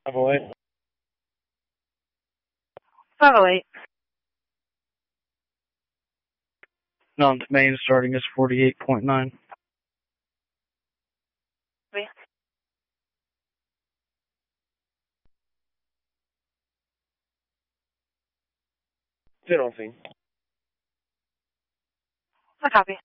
508. 508. Non main starting is 48.9. Copy. Still on scene. I copy.